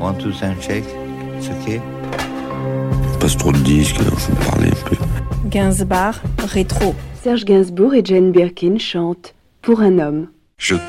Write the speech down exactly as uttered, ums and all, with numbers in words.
One, two, three, check. It's okay. Passe trop de disques, alors je vais parler un peu. Gainsbourg, rétro. Serge Gainsbourg et Jane Birkin chantent Pour un homme. Je